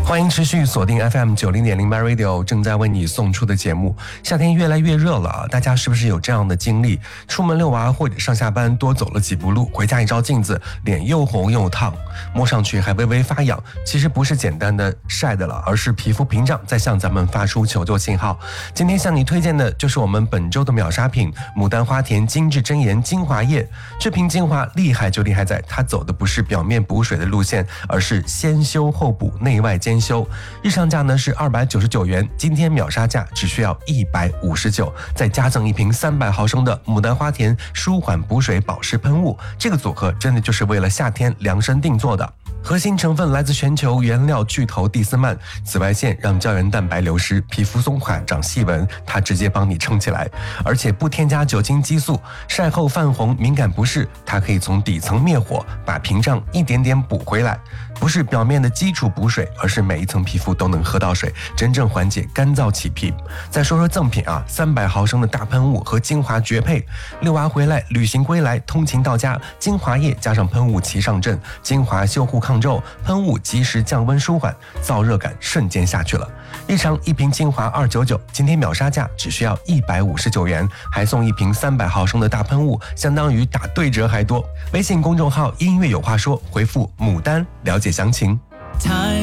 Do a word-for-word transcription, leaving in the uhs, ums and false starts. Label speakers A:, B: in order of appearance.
A: 欢迎持续锁定 F M 九零点零 My Radio 正在为你送出的节目。夏天越来越热了，大家是不是有这样的经历？出门遛娃或者上下班多走了几步路，回家一照镜子，脸又红又烫，摸上去还微微发痒。其实不是简单的晒的了，而是皮肤屏障在向咱们发出求救信号。今天向你推荐的就是我们本周的秒杀品牡丹花田精致真颜精华液。这瓶精华厉害就厉害在它走的不是表面补水的路线，而是先修后补，内外兼修。日上价呢是二百九十九元，今天秒杀价只需要一百五十九，再加赠一瓶三百毫升的牡丹花田舒缓补水保湿喷雾。这个组合真的就是为了夏天量身定做的。核心成分来自全球原料巨头蒂斯曼，紫外线让胶原蛋白流失，皮肤松垮长细纹，它直接帮你撑起来，而且不添加酒精激素，晒后泛红敏感不适，它可以从底层灭火，把屏障一点点补回来。不是表面的基础补水，而是每一层皮肤都能喝到水，真正缓解干燥起皮。再说说赠品啊，三百毫升的大喷雾和精华绝配，遛娃回来，旅行归来，通勤到家，精华液加上喷雾齐上阵，精华修护抗皱，喷雾及时降温舒缓，燥热感瞬间下去了。日常一瓶精华二百九十九，今天秒杀价只需要一百五十九元，还送一瓶三百毫升的大喷雾，相当于打对折还多。微信公众号音乐有话说，回复牡丹了解详情。